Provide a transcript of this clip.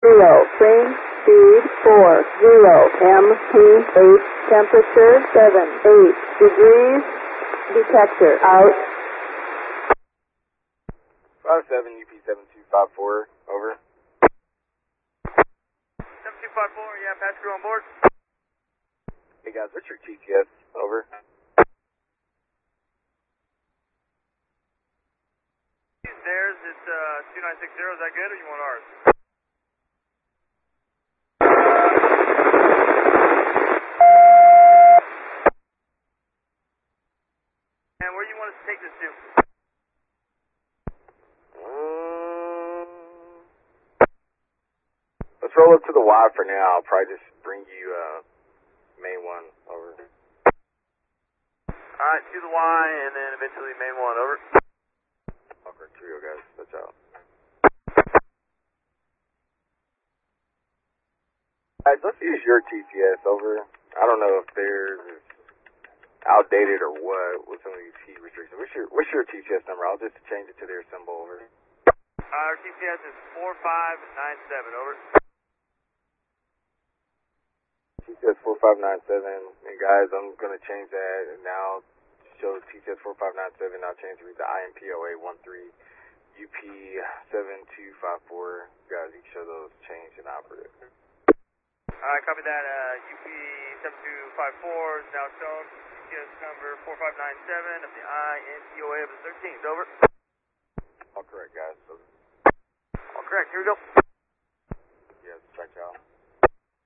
Train speed 40, MT8, temperature 78 degrees, detector out. 57 UP7254, over. 7254, yeah, pass crew on board. Hey guys, what's your TTS, over? Theirs, it's 2960, is that good or you want ours? And where do you want us to take this to? Let's roll up to the Y for now. I'll probably just bring you main 1, over. Alright, to the Y and then eventually main 1, over. Awkward trio, guys. Watch out. Guys, let's use your TTS, over. I don't know if theirs is outdated or what with some of these heat restrictions. What's your TTS number? I'll just change it to their symbol, over. Our TTS is 4597, over. TTS 4597, and guys, I'm going to change that and now show TTS 4597. I'll change it to IMPOA 13 UP7254. Guys, you can show those change and operate. Alright, copy that. UP7254 is now shown. TTS number 4597 of the IMPOA of the 13th, over. All correct, guys. All correct, here we go. Yes, check out.